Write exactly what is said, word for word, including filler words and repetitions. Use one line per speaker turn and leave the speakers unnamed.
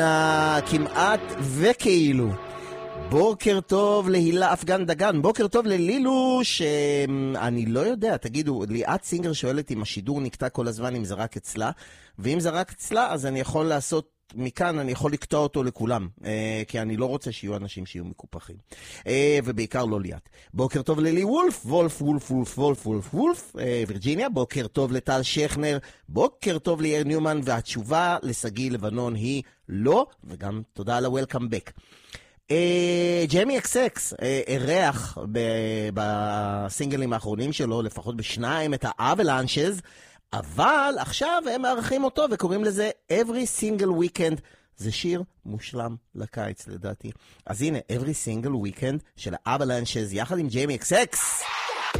כמעט וכאילו. בוקר טוב להילה אפגן דגן, בוקר טוב ללילו, שאני לא יודע, תגידו, ליאת סינגר שואלת אם השידור נקטע כל הזמן, אם זה רק אצלה, ואם זה רק אצלה, אז אני יכול לעשות מכאן, אני יכול לקטוע אותו לכולם, אה, כי אני לא רוצה שיהיו אנשים שיהיו מקופחים. אה, ובעיקר לא ליאת. בוקר טוב ללי וולף, וולף, וולף, וולף, וולף, וולף, וולף, אה, וירג'יניה, בוקר טוב לטל שכנר, בוקר טוב ליאיר ניומן, והתשובה לסגי לבנון היא לא, וגם תודה על ה-Welcome back. ג'יימי אקס אקס אירח בסינגלים האחרונים שלו, לפחות בשניים, את ה-Avalanches, אבל עכשיו הם מארחים אותו וקוראים לזה Every Single Weekend. זה שיר מושלם לקיץ לדעתי. אז הנה, Every Single Weekend של ה-Avalanches יחד עם ג'יימי אקס אקס.